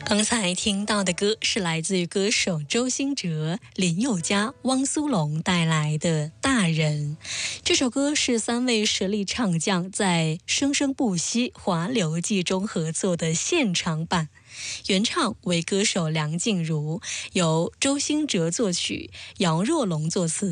刚才听到的歌是来自于歌手周兴哲、林宥嘉、汪苏泷带来的《大人》。这首歌是3位实力唱将在《生生不息·华流记》中合作的现场版，原唱为歌手梁静茹，由周兴哲作曲，姚若龙作词。